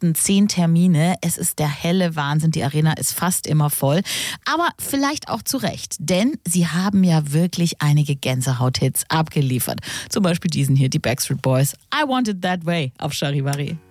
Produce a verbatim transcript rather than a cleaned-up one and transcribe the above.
nächsten zehn Termine. Es ist der helle Wahnsinn. Die Arena ist fast immer voll. Aber vielleicht auch zu Recht, denn sie haben ja wirklich einige Gänsehaut-Hits abgeliefert. Zum Beispiel diesen hier, die Backstreet Boys. I Want It That Way auf Charivari.